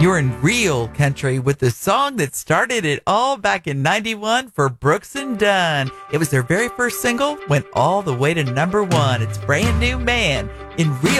You're in real country with the song that started it all back in 91 for Brooks and Dunn. It was their very first single, went all the way to number one. It's Brand New Man in real